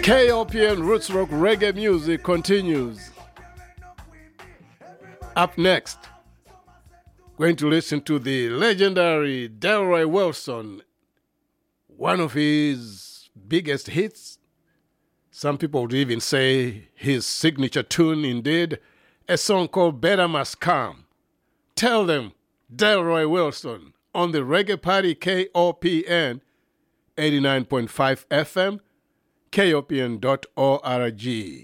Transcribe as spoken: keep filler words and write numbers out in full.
K O P N Roots Rock Reggae Music continues. Up next, going to listen to the legendary Delroy Wilson, one of his biggest hits. Some people would even say his signature tune indeed, a song called Better Must Come. Tell them, Delroy Wilson, on the Reggae Party K O P N, eighty-nine point five F M, K O P N dot org.